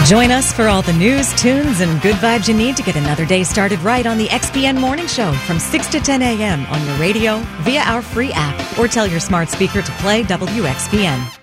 Join us for all the news, tunes, and good vibes you need to get another day started right on the XPN Morning Show from 6 to 10 a.m. on your radio, via our free app, or tell your smart speaker to play WXPN.